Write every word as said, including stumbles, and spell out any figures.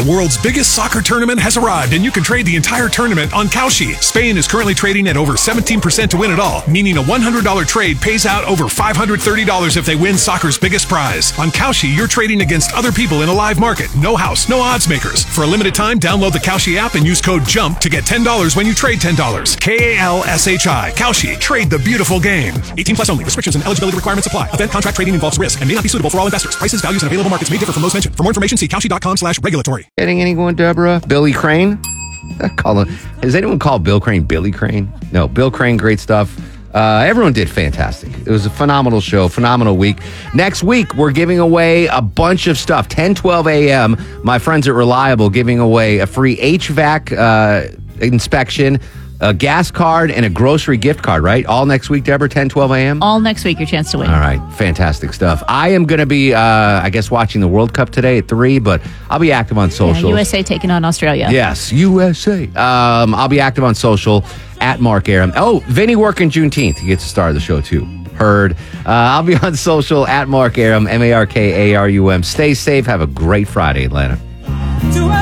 The world's biggest soccer tournament has arrived, and you can trade the entire tournament on Kalshi. Spain is currently trading at over seventeen percent to win it all, meaning a one hundred dollars trade pays out over five hundred thirty dollars if they win soccer's biggest prize. On Kalshi, you're trading against other people in a live market. No house, no odds makers. For a limited time, download the Kalshi app and use code JUMP to get ten dollars when you trade ten dollars. K A L S H I. Kalshi. Trade the beautiful game. eighteen plus only. Restrictions and eligibility requirements apply. Event contract trading involves risk and may not be suitable for all investors. Prices, values, and available markets may differ from those mentioned. For more information, see Kalshi.com slash regulatory. Getting anyone, Deborah? Billy Crane? Call him. Has anyone called Bill Crane Billy Crane? No, Bill Crane, great stuff. Uh, everyone did fantastic. It was a phenomenal show, phenomenal week. Next week, we're giving away a bunch of stuff. ten, twelve a.m., my friends at Reliable giving away a free H V A C uh, inspection, a gas card, and a grocery gift card, right? All next week, Deborah, ten, twelve a.m.? All next week, your chance to win. All right, fantastic stuff. I am going to be, uh, I guess, watching the World Cup today at three, but I'll be active on social. Yeah, U S A taking on Australia. Yes, U S A. Um, I'll be active on social at Mark Arum. Oh, Vinny working Juneteenth. He gets to star of the show, too. Heard. Uh, I'll be on social at Mark Arum, M A R K A R U M. Stay safe. Have a great Friday, Atlanta.